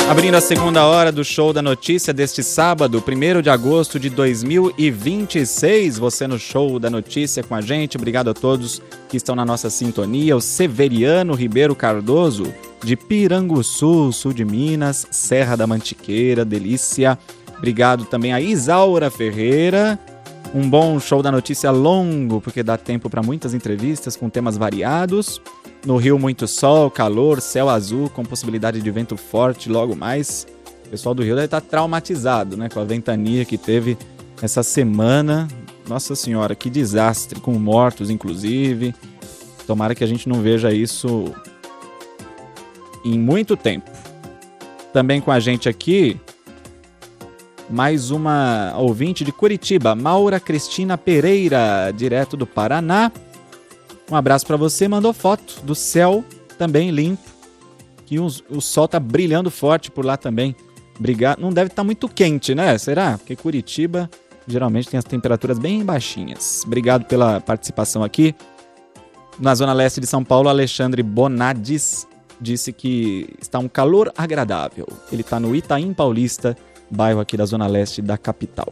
Abrindo a segunda hora do Show da Notícia deste sábado, 1º de agosto de 2026. Você no Show da Notícia com a gente. Obrigado a todos que estão na nossa sintonia. O Severiano Ribeiro Cardoso, de Piranguçu, sul de Minas, Serra da Mantiqueira, delícia. Obrigado também a Isaura Ferreira. Um bom Show da Notícia longo, porque dá tempo para muitas entrevistas com temas variados. No Rio, muito sol, calor, céu azul, com possibilidade de vento forte logo mais. O pessoal do Rio deve estar traumatizado, né, com a ventania que teve essa semana. Nossa Senhora, que desastre, com mortos, inclusive. Tomara que a gente não veja isso em muito tempo. Também com a gente aqui, mais uma ouvinte de Curitiba, Maura Cristina Pereira, direto do Paraná. Um abraço para você, mandou foto do céu também limpo, que o sol tá brilhando forte por lá também. Não deve estar muito quente, né? Será? Porque Curitiba geralmente tem as temperaturas bem baixinhas. Obrigado pela participação aqui. Na Zona Leste de São Paulo, Alexandre Bonades disse que está um calor agradável. Ele está no Itaim Paulista, bairro aqui da Zona Leste da capital.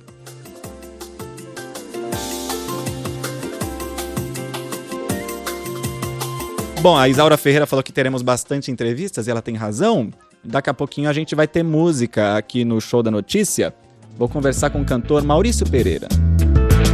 Bom, a Isaura Ferreira falou que teremos bastante entrevistas e ela tem razão. Daqui a pouquinho a gente vai ter música aqui no Show da Notícia. Vou conversar com o cantor Maurício Pereira.